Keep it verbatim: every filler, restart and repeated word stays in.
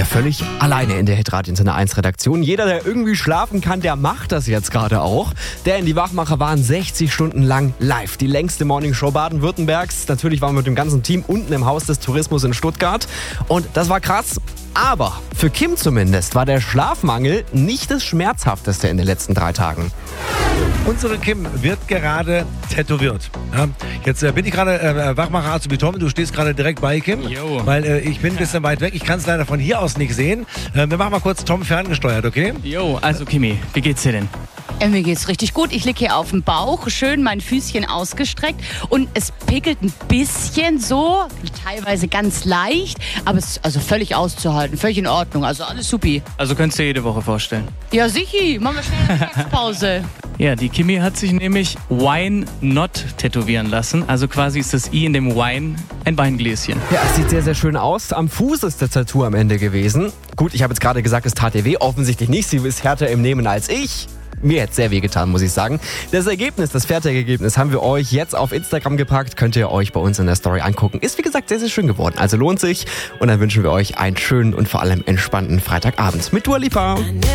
Ja, völlig alleine in der Hitradio Antenne eins Redaktion. Jeder, der irgendwie schlafen kann, der macht das jetzt gerade auch. Denn die Wachmacher waren sechzig Stunden lang live. Die längste Morningshow Baden-Württembergs. Natürlich waren wir mit dem ganzen Team unten im Haus des Tourismus in Stuttgart. Und das war krass. Aber für Kim zumindest war der Schlafmangel nicht das Schmerzhafteste in den letzten drei Tagen. Unsere Kim wird gerade tätowiert. Ja, jetzt äh, bin ich gerade äh, Wachmacher Azubi Tom. Du stehst gerade direkt bei Kim, Jo. weil äh, ich bin ein bisschen weit weg. Ich kann es leider von hier aus nicht sehen. Äh, wir machen mal kurz Tom ferngesteuert, okay? Jo, also Kimi, wie geht's dir denn? Äh, mir geht's richtig gut. Ich liege hier auf dem Bauch, schön mein Füßchen ausgestreckt und es pickelt ein bisschen so, teilweise ganz leicht, aber es ist also völlig auszuhalten, völlig in Ordnung, also alles supi. Also könntest du dir jede Woche vorstellen. Ja, sicher, machen wir schnell eine Mittagspause. Ja, die Kimi hat sich nämlich Wine Not tätowieren lassen. Also quasi ist das I in dem Wine ein Weingläschen. Ja, es sieht sehr, sehr schön aus. Am Fuß ist das Tattoo am Ende gewesen. Gut, ich habe jetzt gerade gesagt, es tat ihr weh. Offensichtlich nicht. Sie ist härter im Nehmen als ich. Mir hätte es sehr weh getan, muss ich sagen. Das Ergebnis, das fertige Ergebnis, haben wir euch jetzt auf Instagram gepackt. Könnt ihr euch bei uns in der Story angucken. Ist, wie gesagt, sehr, sehr schön geworden. Also lohnt sich. Und dann wünschen wir euch einen schönen und vor allem entspannten Freitagabend mit Dua Lipa.